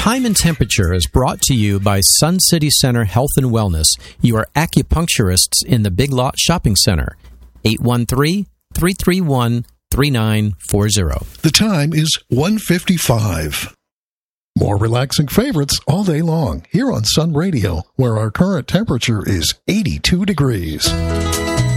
Time and Temperature is brought to you by Sun City Center Health and Wellness, your acupuncturists in the Big Lot Shopping Center. 813-331-3940. The time is 1:55. More relaxing favorites all day long here on Sun Radio, where our current temperature is 82 degrees.